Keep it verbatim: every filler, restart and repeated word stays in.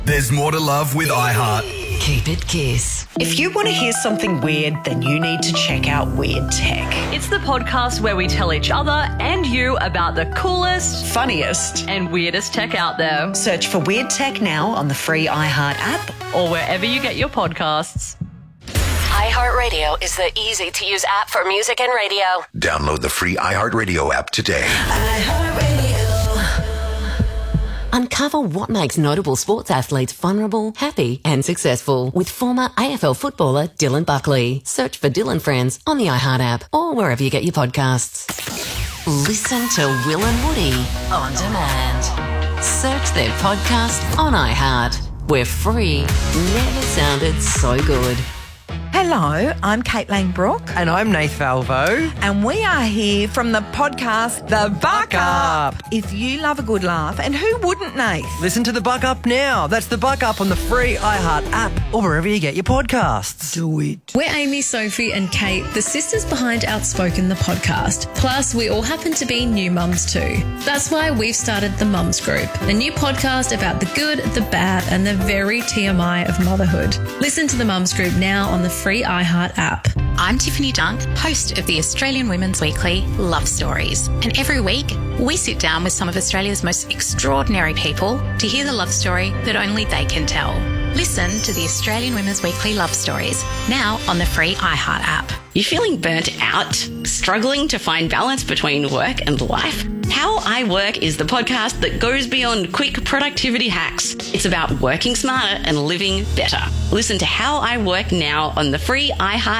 There's more to love with iHeart. Keep it Kiss. If you want to hear something weird, then you need to check out Weird Tech. It's the podcast where we tell each other and you about the coolest, Funniest, and weirdest tech out there. Search for Weird Tech now on the free iHeart app. Or wherever you get your podcasts. iHeartRadio is the easy-to-use app for music and radio. Download the free iHeartRadio app today. iHeartRadio. Uncover what makes notable sports athletes vulnerable, happy and successful with former A F L footballer Dylan Buckley. Search for Dylan Friends on the iHeart app or wherever you get your podcasts. Listen to Will and Woody on demand. Search their podcast on iHeart. We're free. Never sounded so good. Hello, I'm Caitlin Brooke. And I'm Nath Valvo. And we are here from the podcast The Buck Up. If you love a good laugh, and who wouldn't, Nath? Listen to The Buck Up now. That's The Buck Up on the free iHeart app or wherever you get your podcasts. Do it. We're Amy, Sophie and Kate, the sisters behind Outspoken, the podcast. Plus, we all happen to be new mums too. That's why we've started the Mums Group, a new podcast about the good, the bad and the very T M I of motherhood. Listen to the Mums Group now on the free iHeart app. I'm Tiffany Dunk, host of the Australian Women's Weekly Love Stories. And every week, we sit down with some of Australia's most extraordinary people to hear the love story that only they can tell. Listen to the Australian Women's Weekly Love Stories, now on the free iHeart app. You feeling burnt out? Struggling to find balance between work and life? How I Work is the podcast that goes beyond quick productivity hacks. It's about working smarter and living better. Listen to How I Work now on the free iHeart